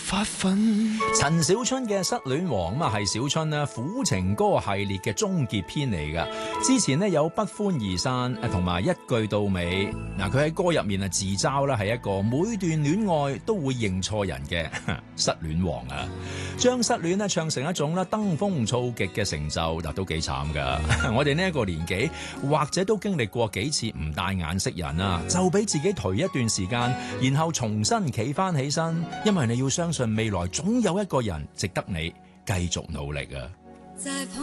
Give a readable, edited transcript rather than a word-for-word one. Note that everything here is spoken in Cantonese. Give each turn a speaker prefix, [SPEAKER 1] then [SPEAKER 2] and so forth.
[SPEAKER 1] 發奮。
[SPEAKER 2] 陳小春嘅失戀王咁啊，係小春咧苦情歌系列嘅終結篇嚟噶。之前呢，有不歡而散，同埋一句到尾。嗱，佢喺歌入面啊自嘲啦，係一個每段戀愛都會認錯人嘅失戀王啊。將失戀咧唱成一種咧登峰造極嘅成就，嗱都幾慘噶。我哋呢一個年紀，或者都經歷過幾次唔帶眼識人啊，就俾自己頹一段時間，然後重新企翻起身，因為你要相信未來總有一個人值得你繼續努力啊。